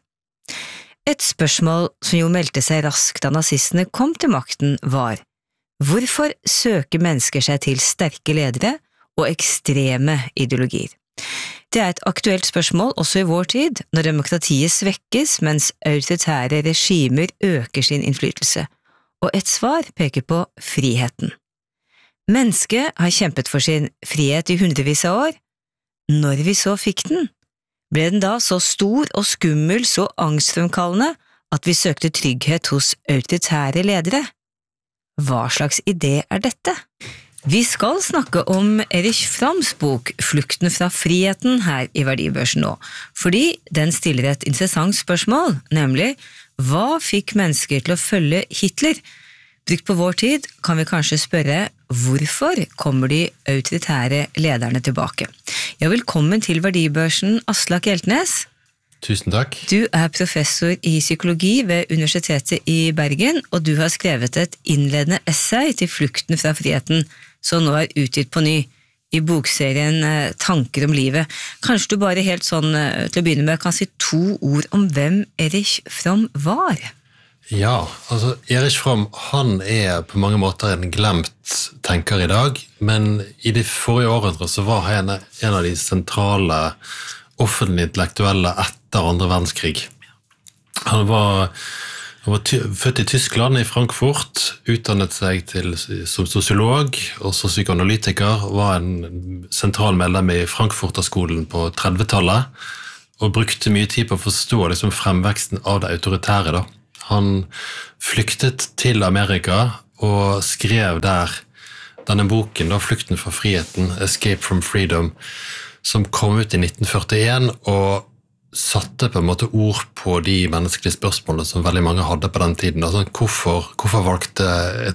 Speaker 14: Et spørsmål som jo meldte seg raskt da nazistene kom til makten var: hvorfor søker mennesker seg til sterke ledere og ekstreme ideologier? Det et aktuelt spørsmål også i vår tid, når demokratiet svekkes mens autoritære regimer øker sin innflytelse. Og et svar peker på friheten. Mennesket har kjempet for sin frihet i hundrevis av år. Når vi så fikk den, ble den da så stor og skummel, så angstfremkallende, at vi søkte trygghet hos autoritære ledere. Hva slags idé dette? Vi skal snakke om Erich Fromms bok Flukten fra friheten her i Verdibørsen nå, fordi den stiller et interessant spørsmål, nemlig hva fikk mennesker til å følge Hitler? Brukt på vår tid kan vi kanskje spørre hvorfor kommer de autoritære lederne tilbake? Ja, velkommen til Verdibørsen, Aslak Hjeltnes.
Speaker 17: Tusen takk.
Speaker 14: Du professor i psykologi ved Universitetet i Bergen, og du har skrevet et innledende essay til Flukten fra friheten, som nå utgitt på ny i bokserien Tanker om livet. Kanskje du bare helt sånn til å begynne med kan si 2 ord om hvem Erich Fromm var?
Speaker 17: Ja, altså Erich Fromm, han på mange måter en glemt tenker i dag, men i de forrige århundre så var han en av de sentrale offentlige intellektuelle etter andre verdenskrig. Han var Han var født I Tyskland, I Frankfurt, utdannet seg som sosiolog, også psykoanalytiker, var en sentral medlem I Frankfurterskolen på 30-tallet, og brukte mye tid på å forstå liksom, fremveksten av det autoritære. Da. Han flyktet til Amerika og skrev der denne boken, da, Flukten fra friheten, Escape from Freedom, som kom ut I 1941, og satte på en måte ord på de menneskelige spørsmålene som veldig mange hadde på den tiden. Altså, hvorfor valgte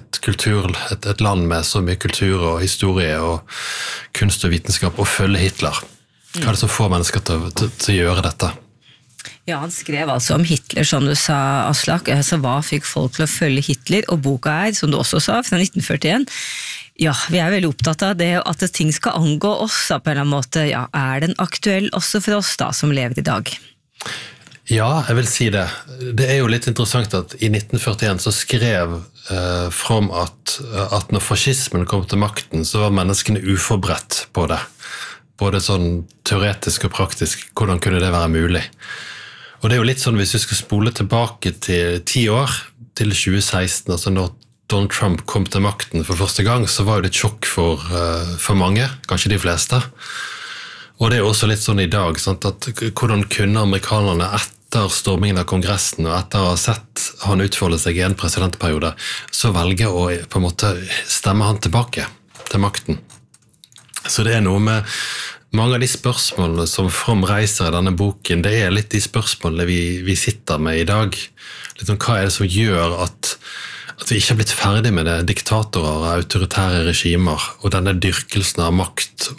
Speaker 17: et land med så mye kultur og historie og kunst og vitenskap å følge Hitler? Hva det som får mennesker til å gjøre dette?
Speaker 14: Ja, han skrev altså om Hitler, som du sa, Aslak. Altså, hva fikk folk til å følge Hitler? Og boka som du også sa, fra 1941. Ja, vi veldig opptatt av det, at ting skal angå oss på en eller annen måte. Ja, den aktuell også for oss da, som lever I dag?
Speaker 17: Ja, jeg vil si det. Det jo litt interessant at I 1941 så skrev Fromm at når fascismen kom til makten, så var menneskene uforberedt på det. Både sånn teoretisk og praktisk, hvordan kunne det være mulig? Og det jo litt sånn, hvis vi skal spole tilbake til 10 år, til 2016, altså når Donald Trump kom til makten for første gang, så var det et sjokk for mange, kanskje de fleste. Og det også litt sånn I dag, sant, at hvordan kunne amerikanerne etter stormingen av kongressen, og etter å ha sett han utfolde seg I en presidentperiode, så velge å på en måte stemme han tilbake til makten. Så det noe med mange av de spørsmålene som Fromm reiser I denne boken, det litt de spørsmålene vi sitter med I dag. Litt om hva det som gjør at vi ikke har blitt ferdig med det, diktatorer, autoritære regimer, og denne dyrkelsen av makt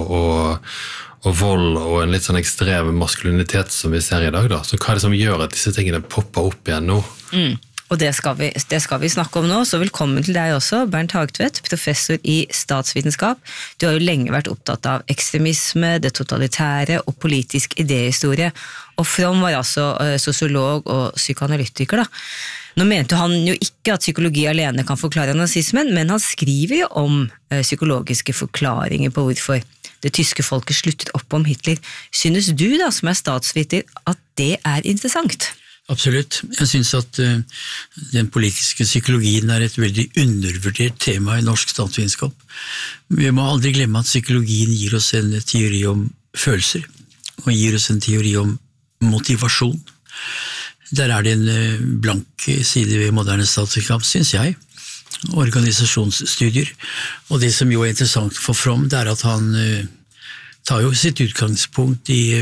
Speaker 17: og vold og en litt sånn ekstrem maskulinitet som vi ser I dag. Da. Så hva det som gjør at disse tingene popper opp igjen nå?
Speaker 14: Og det skal vi snakke om nå, så velkommen til deg også, Bernt Hagtvedt, professor I statsvitenskap. Du har jo lenge vært opptatt av ekstremisme, det totalitære og politisk idéhistorie, og Fromm var altså sosiolog og psykoanalytiker da. Nå mente han jo ikke at psykologi alene kan forklare nazismen, men han skriver jo om psykologiske forklaringer på hvorfor det tyske folket sluttet opp om Hitler. Synes du da, som statsviter, at det interessant?
Speaker 8: Absolutt. Jeg synes at den politiske psykologien et veldig undervurdert tema I norsk statsvitenskap. Vi må aldri glemme at psykologien gir oss en teori om følelser, og gir oss en teori om motivasjon. Der det en blank side ved moderne statsvitenskap, synes jeg. Organisasjonsstudier. Og det som jo interessant for Fromm, det at han tar jo sitt utgangspunkt I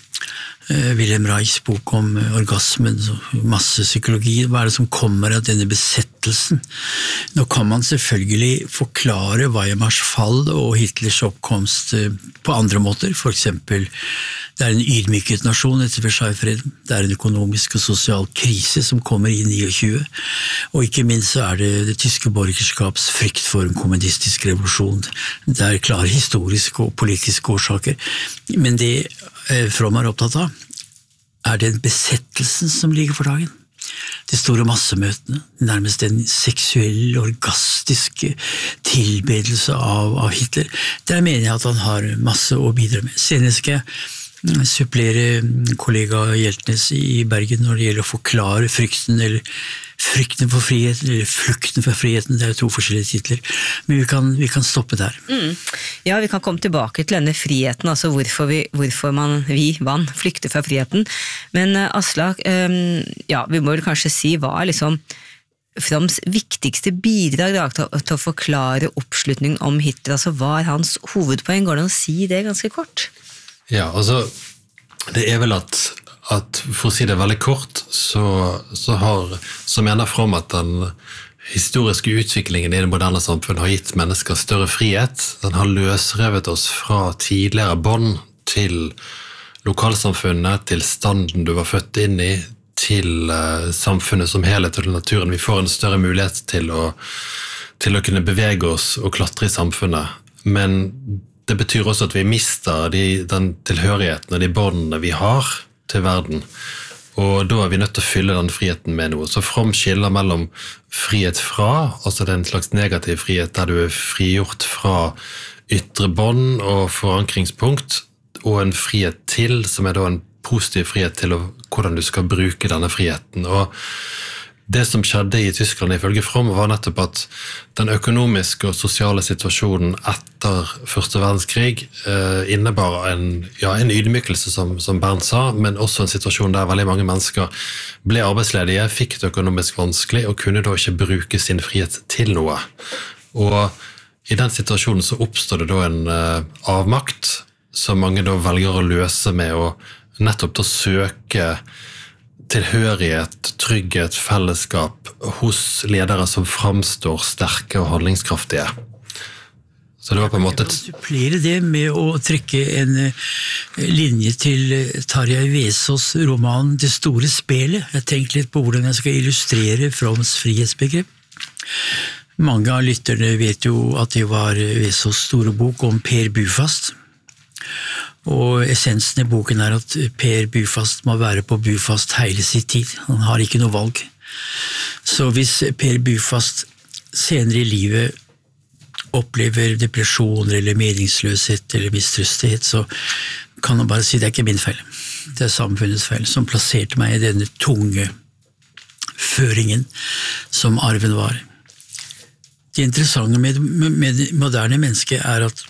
Speaker 8: Wilhelm Reichs bok om orgasmen, massepsykologi, hva det som kommer av denne besettelsen? Nå kan man selvfølgelig forklare Weimars fall og Hitlers oppkomst på andre måter, for eksempel det en ydmyket nasjon etter Versailles-freden, det en økonomisk og sosial krise som kommer I 29, og ikke minst så det tyske borgerskaps frykt for en kommunistisk revolusjon. Det klare historiske og politiske årsaker, men det Fromm opptatt av, den besettelsen som ligger for dagen. De store massemøtene, nærmest en seksuell, orgastisk tilbedelse av Hitler. Der mener jeg at han har masse å bidra med. Senere skal jeg supplere kollega Hjeltnes I Bergen når det gjelder å forklare frykten for friheten, eller flukten for friheten, det to forskjellige titler, men vi kan stoppe der.
Speaker 14: Ja, vi kan komme tilbake til denne friheten, altså hvorfor vi flykter fra friheten, men Aslak, ja, vi må vel kanskje si hva liksom Fromms viktigste bidrag til å forklare oppslutningen om Hitler, altså hva hans hovedpoeng, går det å si det ganske kort?
Speaker 17: Ja, altså, det vel at for å si det veldig kort, så mener Fromm at den historiske utviklingen I det moderne samfunn har gitt mennesker større frihet. Den har løsrevet oss fra tidligere bånd til lokalsamfunnet, til standen du var født inn I, til samfunnet som helhet og til naturen. Vi får en større mulighet til å kunne bevege oss og klatre I samfunnet. Men det betyr også at vi mister den tilhørigheten og de båndene vi har til verden, og da vi nødt til å fylle den friheten med noe. Så Fromm skiller mellom frihet fra, altså det en slags negativ frihet der du frigjort fra ytre bånd og forankringspunkt, og en frihet til, som da en positiv frihet til hvordan du skal bruke denne friheten. Og det som skjedde i Tyskland ifølge Fromm var nettopp at den økonomiske og sosiale situasjonen etter Første verdenskrig innebar en ydmykelse, som Bernt sa, men også en situasjon der veldig mange mennesker ble arbeidsledige, fikk det økonomisk vanskelig og kunne da ikke bruke sin frihet til noe. Og i den situasjonen så oppstår det da en avmakt som mange da velger å løse med å nettopp da søke tilhørighet, trygghet, fellesskap hos ledere som framstår sterke og handlingskraftige. Så det var på en måte...
Speaker 8: Jeg kan supplere det med å trekke en linje til Tarjei Vesaas roman Det store spelet. Jeg tenkte litt på hvordan jeg skal illustrere Fromms frihetsbegrep. Mange av lytterne vet jo at det var Vesaas store bok om Per Bufast. Og essensen i boken at Per Bufast må være på Bufast hele sitt tid. Han har ikke noe valg. Så hvis Per Bufast senere i livet opplever depresjon eller meningsløshet eller mistrøstighet, så kan han bare si det ikke min feil. Det samfunnets feil som plasserte meg i denne tunge føringen som arven var. Det interessante med moderne mennesker at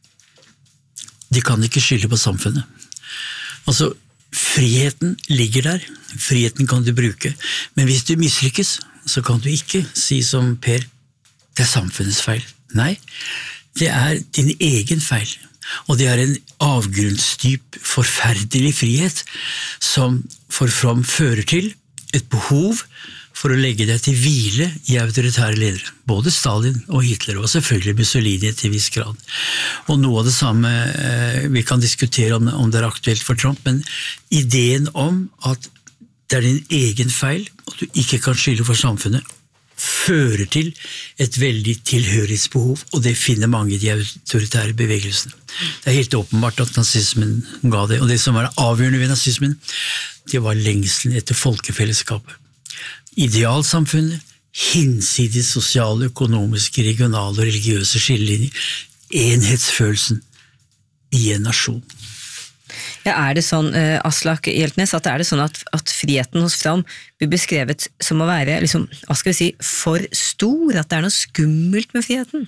Speaker 8: de kan ikke skylde på samfunnet. Altså, friheten ligger der, friheten kan du bruke, men hvis du mislykkes, så kan du ikke si som Per, det samfunnets feil. Nei, det din egen feil, og det en avgrunnsdyp, forferdelig frihet som for Fromm fører til et behov for å legge deg til hvile i autoritære ledere. Både Stalin og Hitler, og selvfølgelig Mussolini til viss grad. Og noe av det samme, vi kan diskutere om det aktuelt for Trump, men ideen om at det din egen feil, og du ikke kan skylde for samfunnet, fører til et veldig tilhørighetsbehov, og det finner mange i de autoritære bevegelsene. Det helt åpenbart at nazismen ga det, og det som var avgjørende ved nazismen, det var lengselen etter folkefellesskapet. Idealsamfunnet, hinsides sosiale, økonomiske, regionale og religiøse skillelinjer, enhetsfølelsen i en nasjon.
Speaker 14: Ja, det sånn, Aslak Hjeltnes, at det sånn at friheten hos Fromm blir beskrevet som å være, liksom, hva skal vi si, for stor, at det noe skummelt med friheten?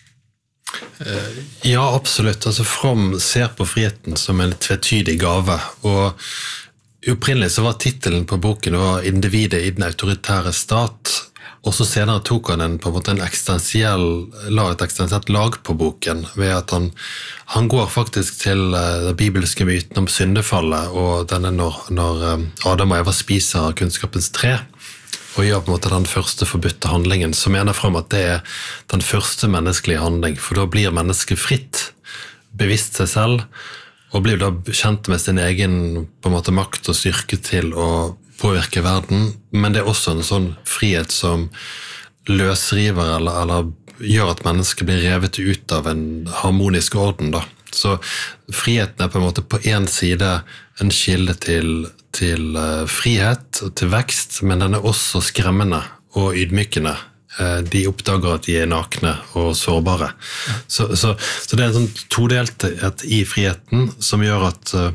Speaker 17: Ja, absolutt. Altså, Fromm ser på friheten som en tvetydig gave, og opprinnelig så var titelen på boken var Individet i den autoritære stat, og så senere tok han på en måte et eksistensielt lag på boken, ved at han går faktisk til den bibelske myten om syndefallet, og denne når Adam og Eva spiser av kunnskapens tre, og gjør på en måte den første forbudte handlingen, så mener Fromm at det den første menneskelige handling, for da blir mennesket fritt, bevisst seg selv, og blir da kjent med sin egen på en måte makt og styrke til å påvirke verden, men det også en sånn frihet som løsriver eller gjør at mennesket blir revet ut av en harmonisk orden da. Så friheten på en måte på en side en kilde til frihet og til vekst, men den også skremmende og ydmykende. De oppdager at de nakne og sårbare. Så det en sånn todelthet i friheten som gjør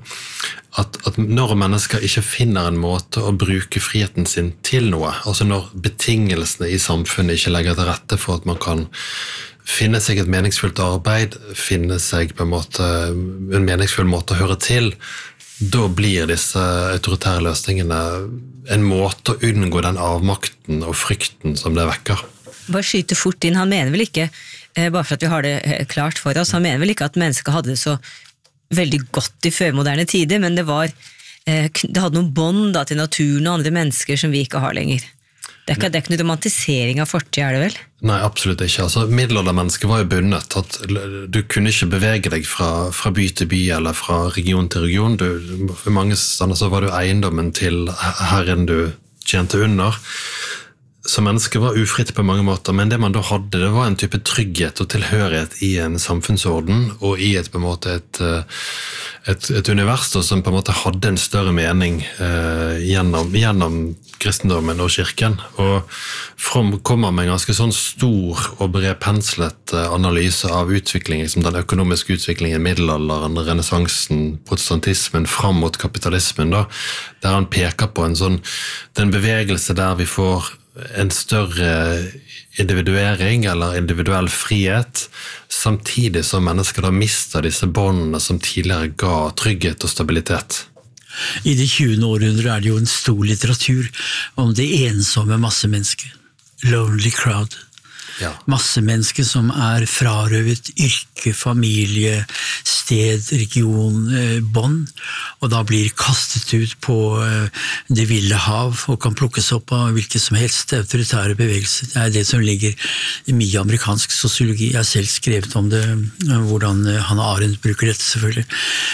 Speaker 17: at når mennesker ikke finner en måte å bruke friheten sin til noe, altså når betingelsene i samfunnet ikke legger til rette for at man kan finne seg et meningsfullt arbeid, finne seg på en meningsfull måte å høre til, da blir disse autoritære løsningene en måte å unngå den avmakten og frykten som det vekker.
Speaker 14: Bare skyte fort inn, han mener vel ikke, bare for at vi har det klart for oss, han mener vel ikke at mennesket hadde det så veldig godt i førmoderne tider, men det hadde noen bånd til naturen og andre mennesker som vi ikke har lenger. Det ikke noe romantisering av fortid, det vel?
Speaker 17: Nei, absolutt ikke. Altså, middelaldermennesket var jo bundet. At du kunne ikke bevege deg fra by til by eller fra region til region. For mange steder så var du eiendommen til herren du tjente under. Så mennesket var ufritt på mange måter, men det man da hadde, det var en type trygghet og tilhørighet i en samfunnsorden, og i et univers som på en måte hadde en større mening gjennom kristendommen og kirken. Og Fromm kommer med en ganske sånn stor og bred penslet analyse av utviklingen, som den økonomiske utviklingen, middelalderen, renessansen, protestantismen, fram mot kapitalismen, da, der han peker på den bevegelse der vi får en større individuering eller individuell frihet, samtidig som mennesker da mister disse båndene som tidligere ga trygghet og stabilitet.
Speaker 8: I det 20. århundre det jo en stor litteratur om det ensomme massemennesket. Lonely crowd.
Speaker 17: Ja.
Speaker 8: Massemennesker som frarøvet yrke, familie, sted, region, bånd, og da blir kastet ut på det ville hav og kan plukkes opp av hvilke som helst autoritære bevegelser. Det det som ligger i mye amerikansk sosiologi. Jeg har selv skrevet om det, hvordan Hannah Arendt bruker dette selvfølgelig.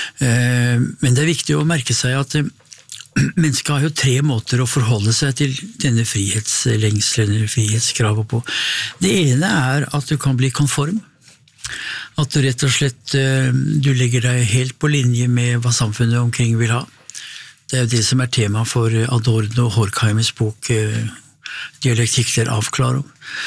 Speaker 8: Men det viktig å merke seg at mennesket har jo 3 måter å forholde seg til denne frihetslengselen eller frihetskravet på. Det ene at du kan bli konform. At du rett og slett du legger deg helt på linje med hva samfunnet omkring vil ha. Det jo det som tema for Adorno og Horkheims bok Dialektikk der avklarer.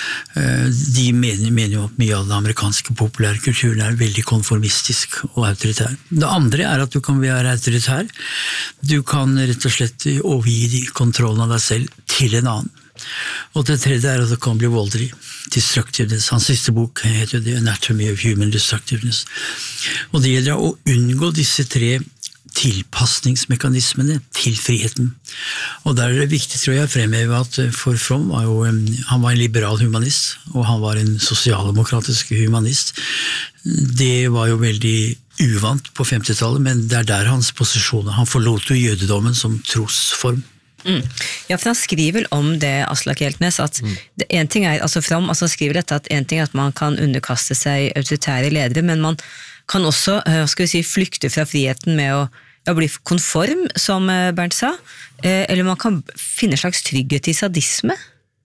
Speaker 8: De mener jo at mye av den amerikanske populærkulturen veldig konformistisk og autoritær. Det andre at du kan være autoritær. Du kan rett og slett overgi kontrollen av deg selv til en annen. Og det tredje at du kan bli voldelig. Destructiveness. Hans siste bok heter jo The Anatomy of Human Destructiveness. Og det gjelder å unngå disse 3 tilpassningsmekanismene til friheten. Og der det viktig, tror jeg, fremheve at for Fromm han var en liberal humanist, og han var en sosialdemokratisk humanist. Det var jo veldig uvant på 50-tallet, men det der hans posisjoner. Han forlot jo jødedommen som trosform.
Speaker 14: Ja, for han skriver om det, Aslak Hjeltnes, at en ting altså Fromm skriver dette at en ting at man kan underkaste seg autoritære ledere, men man kan også, flykte fra friheten med å bli konform, som Bernt sa, eller man kan finne en slags trygghet i sadisme.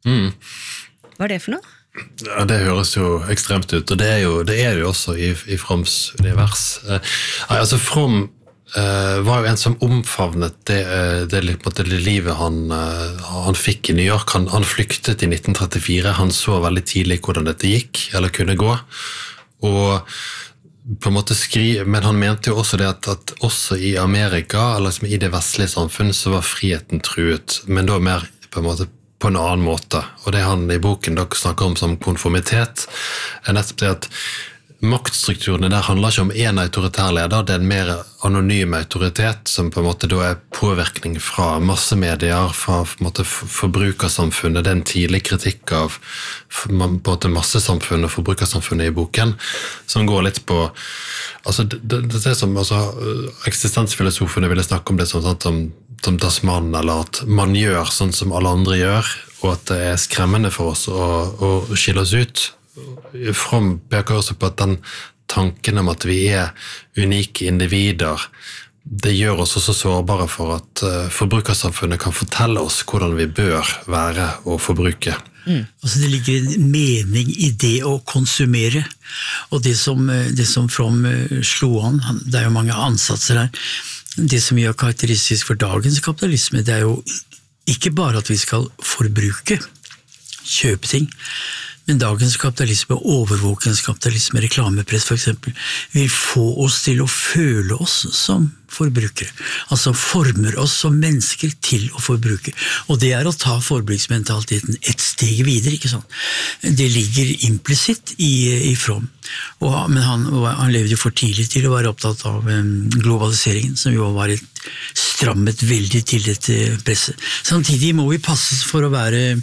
Speaker 14: Hva det for noe?
Speaker 17: Ja, det høres jo ekstremt ut, og det er jo også i Fromms univers. Altså Fromm var jo en som omfavnet det livet han fikk i New York. Han flyktet i 1934, han så veldig tidlig hvordan dette gikk, eller kunne gå, og på en måte men han mente jo også det at også i Amerika, eller liksom i det vestlige samfunnet, så var friheten truet, men da mer på en måte på en annen måte. Og det han i boken da snakker om som konformitet, nettopp det at maktstrukturene der handler ikke om en autoritær leder, det en mer anonym autoritet som på en måte da påvirkning fra massemedier, fra på en måte forbrukersamfunnet, det en tidlig kritikk av på en måte massesamfunnet og forbrukersamfunnet i boken, som går litt på altså det som eksistensfilosofene ville snakke om det som Dasman, eller at man gjør sånn som alle andre gjør, og at det skremmende for oss å skille oss ut. Fromm peker også på at den tanken om at vi unike individer, det gjør oss også sårbare for at forbrukersamfunnet kan fortelle oss hvordan vi bør være og forbruke.
Speaker 8: Altså det ligger en mening i det å konsumere, og det som Fromm slo an, det jo mange ansatser her, det som gjør karakteristisk for dagens kapitalisme, det jo ikke bare at vi skal forbruke, kjøpe ting, men dagens kapitalisme, overvåkingskapitalisme, reklamepress for eksempel, vil få oss til å føle oss som forbrukere. Altså former oss som mennesker til å forbruke. Og det å ta forbruksmentaliteten et steg videre, ikke sant? Det ligger implisitt i Fromm. Men han levde jo for tidlig til å være opptatt av globaliseringen, som jo var strammet veldig til dette presset. Samtidig må vi passe for å være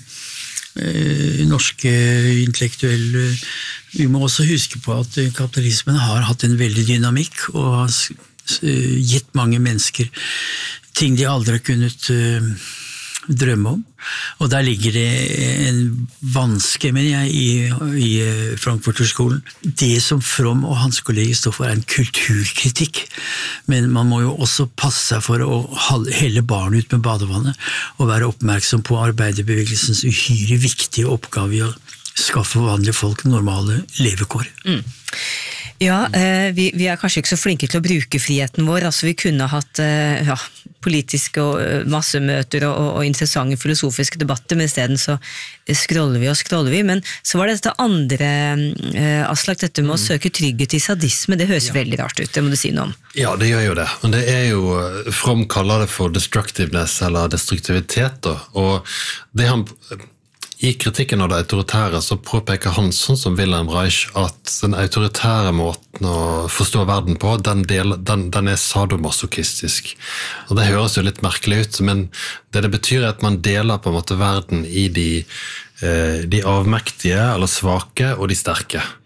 Speaker 8: norske intellektuelle. Vi må også huske på at kapitalismen har hatt en veldig dynamikk og har gitt mange mennesker ting de aldri har kunnet drømme om. Og der ligger det en vanske, mener jeg, i Frankfurterskolen. Det som Fromm og hans kolleger står for en kulturkritikk, men man må jo også passe seg for å helle barn ut med badevannet og være oppmerksom på arbeiderbevegelsens uhyre viktige oppgave i å skaffe vanlige folk normale levekår.
Speaker 14: Ja, vi kanskje ikke så flinke til å bruke friheten vår, altså vi kunne hatt politiske og massemøter og interessante filosofiske debatter, men i stedet så scroller vi, men så var det dette andre, Aslak, dette med å søke trygghet i sadisme, det høres veldig rart ut, det må du si noe om.
Speaker 17: Ja, det gjør jo det, men det jo, Fromm kaller det for destructiveness, eller destruktivitet da, og det han I kritikken av det autoritære så påpeker han sånn som Wilhelm Reich at den autoritære måten å forstå verden på, den sadomasochistisk. Og det høres jo litt merkelig ut, men det betyr at man deler på en måte verden i de avmektige eller svake og de sterke.